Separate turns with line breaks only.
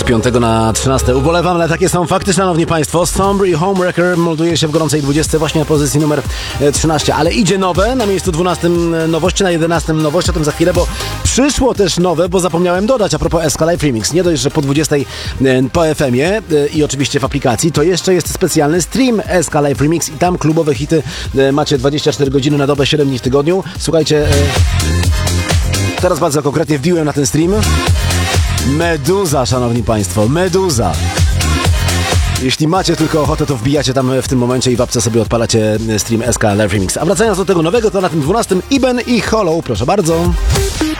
5 na 13. Ubolewam, ale takie są fakty, szanowni państwo. Sombr i Homewrecker molduje się w gorącej 20, właśnie na pozycji numer 13. Ale idzie nowe, na miejscu 12 nowości, na 11 nowości, o tym za chwilę, bo przyszło też nowe, bo zapomniałem dodać a propos SK Live Remix. Nie dość, że po 20 po FM-ie i oczywiście w aplikacji, to jeszcze jest specjalny stream SK Live Remix i tam klubowe hity macie 24 godziny na dobę, 7 dni w tygodniu. Słuchajcie, teraz bardzo konkretnie wbiłem na ten stream. Meduza, szanowni państwo, Meduza. Jeśli macie tylko ochotę, to wbijacie tam w tym momencie i w apce sobie odpalacie stream SK Live Remix. A wracając do tego nowego, to na tym 12 Iben i Hollow, proszę bardzo.